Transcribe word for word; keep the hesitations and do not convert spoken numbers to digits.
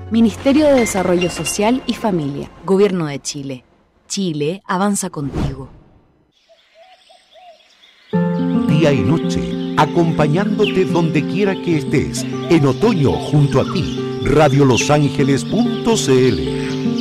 Ministerio de Desarrollo Social y Familia, Gobierno de Chile. Chile avanza contigo. Día y noche, acompañándote donde quiera que estés, en otoño junto a ti, radio los ángeles punto c l.